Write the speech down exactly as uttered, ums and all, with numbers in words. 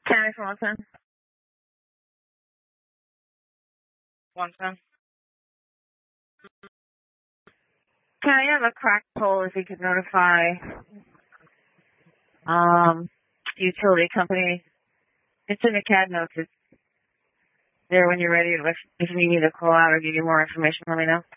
County for one ten. one ten. Can I have a crack poll if you could notify um utility company? It's in the C A D notes. It's there when you're ready. If you need me to call out or give you more information, let me know.